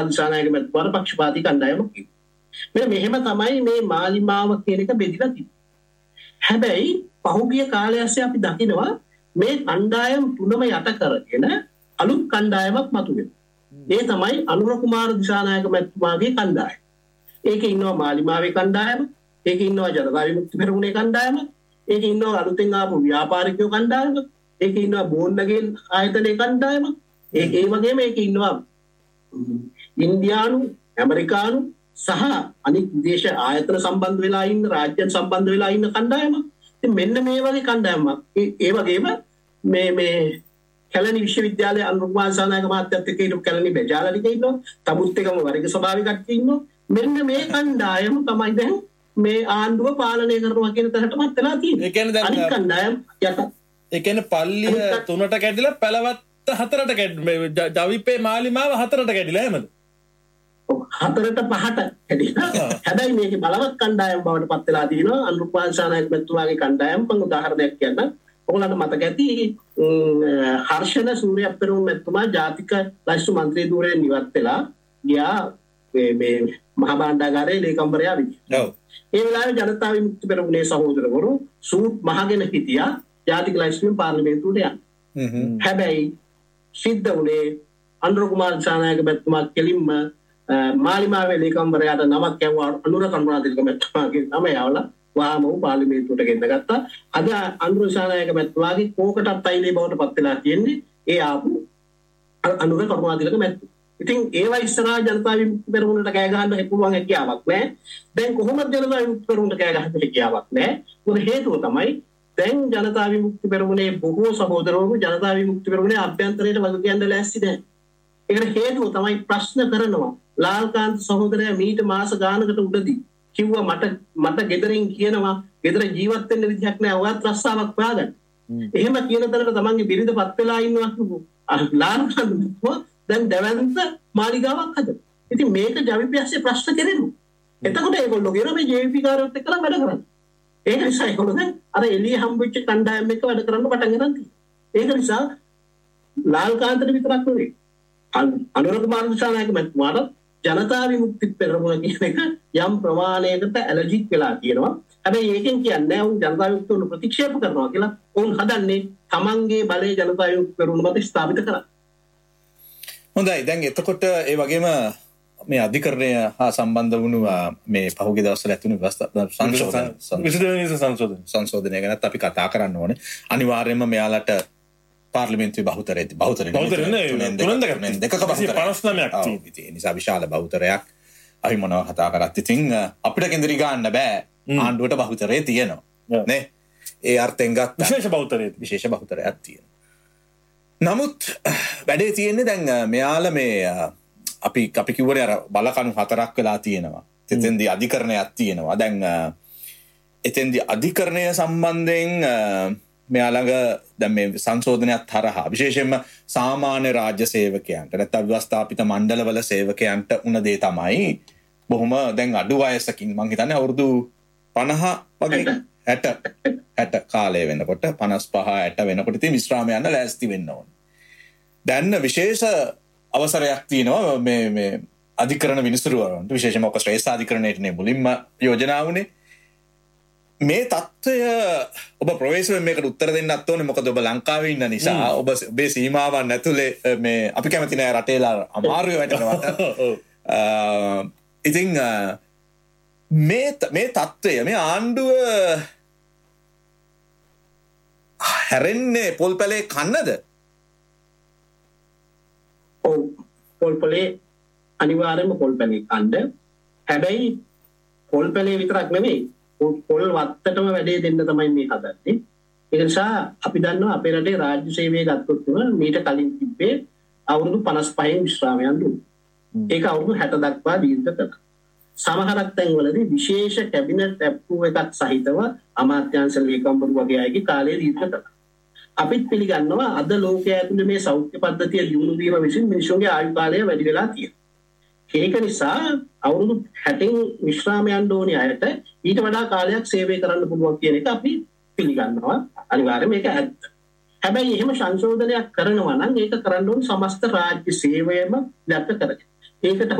දිසානායක මැතිතුමාට පක්ෂපාතී කණ්ඩායමක් ඉන්නවා. මෙහෙම තමයි මේ මාලිමාව කියන එක බෙදලා තිබෙන්නේ. හැබැයි පහුගිය කාලය ඇස්සේ අපි දකිනවා මේ කණ්ඩායම් තුනම යට කරගෙන අලුත් කණ්ඩායමක් මතුවෙනවා. ඒ තමයි අනුර කුමාර දිසානායක මැතිතුමාගේ කණ්ඩායම. ඒකේ ඉන්නවා මාලිමාවේ කණ්ඩායම, ඒකේ ඉන්නවා ජනතා විමුක්ති පෙරමුණේ කණ්ඩායම, ඒකේ ඉන්නවා අලුතෙන් ආපු ව්‍යාපාරිකයෝ කණ්ඩායම, ඒකේ ඉන්නවා බෝන්නගේ ආයතනයේ කණ්ඩායම, ඒ වගේම ඒකේ ඉන්නවා ඉන්දියානු, ඇමරිකානු සහ අනිත් විදේශ ආයතන සම්බන්ධ වෙලා ඉන්න, රාජ්‍යයන් සම්බන්ධ වෙලා ඉන්න කණ්ඩායම. ඉතින් මෙන්න මේ වගේ කණ්ඩායමක්. ඒ වගේම මේ කැලණි විශ්වවිද්‍යාලයේ අනුර කුමාර දිසානායක මහත්තයත් එක්ක හිටපු කැලණි බෙජාලනික ඉන්නවා. තමුත් එකම වර්ග ස්වභාවික කට්ටිය ඉන්නවා. මෙන්න මේ කණ්ඩායම තමයි දැන් මේ ආණ්ඩුව පාලනය කරනවා කියන තැනටමත් වෙලා තියෙන්නේ. ඒ කියන්නේ දැන් අනිත් කණ්ඩායම් යට. ඒ කියන්නේ පල්ලිය 3ට කැඩිලා පැලවත්ත 4ට ජවිපේ මාලිමාව 4ට කැඩිලා එහෙමද? 4ට 5ට කැඩිලා. හැබැයි මේකේ බලවත් කණ්ඩායම් බවට පත් වෙලා තියෙනවා. අනුර කුමාර දිසානායක මැතිතුමාගේ කණ්ඩායම් මම උදාහරණයක් කියන්නම්. ඔයාලට මතක ඇති හර්ෂණ සූර්යප්පරුන් මැතිතුමා ජාතික ලයිස්තු මන්ත්‍රී ධූරයෙන් ඉවත් වෙලා ගියා මේ මහා භාණ්ඩාගාරයේ ලේකම්වරයා විදියට. ඔව්. ඒ වෙලාවේ ජනතා විමුක්ති පෙරමුණේ සහෝදරවරු සූට් මහගෙන හිටියා ජාතික ලයිස්තුවෙන් පාර්ලිමේන්තුවට යන්න. හැබැයි සිද්ධ වුණේ අනුර කුමාර දිසානායක මැතිතුමා කෙලින්ම මාලිමාවේ ලේකම්වරයාට නමක් යවුවා අනුර කරුණාතිලක මැතිතුමාගේ නම යවලා වහාම පාර්ලිමේන්තුවට ගෙන්න ගත්තා. අද අනුර දිසානායක මැතිතුමාගේ කෝකටත් අයිලේ බවට පත් වෙලා තියෙන්නේ ඒ ආපු අනුර කරුණාතිලක මැතිතුමා. ඉතින් ඒවා ඉස්සරහා ජනතා විමුක්ති පෙරමුණට කෑ ගහන්න පුළුවන් හැකියාවක් නැහැ. දැන් කොහොමද ජනතා විමුක්ති පෙරමුණට කෑ ගහන්න හැකියාවක් නැහැ. මොකද හේතුව තමයි දැන් ජනතා විමුක්ති පෙරමුණේ බොහෝ සහෝදරවරු ජනතා විමුක්ති පෙරමුණේ අභ්‍යන්තරයට වග කියන්න ලෑස්ති නැහැ. ඒකට හේතුව තමයි ප්‍රශ්න කරනවා. ලාල්කාන්ත සහෝදරයා මීට මාස ගානකට උඩදී කිව්වා මට ගෙදරින් කියනවා ගෙදර ජීවත් වෙන්න විදිහක් නැහැ. ඔයත් රස්සාවක් හොයාගන්න. එහෙම කියන තැනට තමන්ගේ බිරිඳපත් වෙලා ඉන්නවා කිව්වා. ලාල්කාන්ත දැන් දැවැන්ත මාලිගාවක් හදනවා. ඉතින් මේක ජවිපියස්සේ ප්‍රශ්න කෙරෙනවා. එතකොට ඒගොල්ලෝ කියන මේ ජවිපි කාර්යවත් එක්කලා වැඩ කරන්නේ. ඒක නිසා ඒගොල්ලෝ දැන් අර එළිය හම්බෙච්ච කණ්ඩායම් එක්ක වැඩ කරන්න පටන් ගන්න තියෙනවා. ඒක නිසා ලාල්කාන්තට විතරක් නෙවෙයි. අනුර කුමාර දිසානායක මැතිතුමාට ජනතා විමුක්ති පෙරමුණ කියන එක යම් ප්‍රමාණයකට ඇලර්ජික් වෙලා තියෙනවා. හැබැයි ඒකෙන් කියන්නේ උන් ජනතා විමුක්තිය ප්‍රතික්ෂේප කරනවා කියලා. උන් හදන්නේ තමන්ගේ බලය ජනතා විමුක්ති පෙරමුණ මත ස්ථාපිත කරන්න. හොඳයි. දැන් එතකොට ඒ වගේම මේ අධිකරණය හා සම්බන්ධ වුණු මේ පහුගිය දවස්වල ඇතුණු සංශෝධනය ගැනත් අපි කතා කරන්න ඕනේ. අනිවාර්යයෙන්ම මෙයාලට පාර්ලිමේන්තුවේ බහුතරය දෙකක 59ක් තියෙන නිසා විශාල බහුතරයක් අපි මොනවා කතා කරත් ඉතින් අපිට කෙන්දිරි ගන්න බෑ. ආණ්ඩුවට බහුතරය තියෙනවා නේ. ඒ අර්ථයෙන් ගත්ත විශේෂ බහුතරයක් තියෙනවා. නමුත් වැඩේ තියෙන්නේ දැන් මෙයාලා මේ අපි කිව්වනේ අර බලකණු 4ක් වෙලා තියෙනවා. එතෙන්දී අධිකරණයක් තියෙනවා. දැන් එතෙන්දී අධිකරණය සම්බන්ධයෙන් මෙයාලඟ දැන් මේ සංශෝධනයක් හරහා විශේෂයෙන්ම සාමාන්‍ය රාජ්‍ය සේවකයන්ට නැත්නම් ව්‍යවස්ථාපිත මණ්ඩලවල සේවකයන්ට උන දේ තමයි බොහොම දැන් අඩු වයසකින් මං හිතන්නේ අවුරුදු 50 වගේ 60 කාලය වෙනකොට 55 60 වෙනකොට ඉතින් විශ්‍රාම යන්න ලෑස්ති වෙන්න ඕන. දැන් විශේෂ අවසරයක් තියෙනවා මේ අධිකරණ විනිසුරුවරන්ට විශේෂයෙන්ම ඔක ශ්‍රේෂ්ඨ අධිකරණයටනේ මුලින්ම යෝජනා වුණේ. මේ தত্ত্বය ඔබ ප්‍රවේශයෙන් මේකට උත්තර දෙන්නත් ඕනේ. මොකද ඔබ ලංකාවේ ඉන්න නිසා ඔබේ සීමාවන් ඇතුලේ මේ අපි කැමති නෑ රටේලා අමාරුවේ වැටෙනවට. ඉතින් මේ தত্ত্বය මේ ආණ්ඩුව හැරෙන්නේ පොල්පලේ කන්නද? ඔව් පොල්පලේ අනිවාර්යයෙන්ම පොල්පලේ කන්න. හැබැයි පොල්පලේ විතරක් නෙමෙයි පොල් වත්තටම වැඩේ දෙන්න තමයි මේ හදන්නේ. ඒ නිසා අපි දන්නවා අපේ රටේ රාජ්‍ය සේවය ගත්තොත් මීට කලින් තිබ්බේ අවුරුදු 55න් විශ්‍රාමයන් දුන්නා. ඒක අවුරුදු 60 දක්වා දීර්ඝ කළා. සමහරක් තැන්වලදී විශේෂ කැබිනට් ඇප්‍රූව් එකක් සහිතව අමාත්‍යාංශ ලේකම්වරු වගේ අයගේ කාලය දීර්ඝ කළා. අපිත් පිළිගන්නවා අද ලෝකයේ ඇතුළේ මේ සෞඛ්‍ය පද්ධතිය දියුණු වීම විසින් මිනිසුන්ගේ ආයු කාලය වැඩි වෙලා තියෙනවා. ඒක නිසා අවුරුදු 60න් විශ්‍රාම යන්න ඕනේ අයට ඊට වඩා කාලයක් සේවය කරන්න පුළුවන් කියන එක අපි පිළිගන්නවා. අනිවාර්යයෙන් මේක ඇත්ත. හැබැයි එහෙම සංශෝධනයක් කරනවා නම් ඒක කරන්න ඕනේ සමස්ත රාජ්‍ය සේවයම ලැබ කරගෙන. ඒකට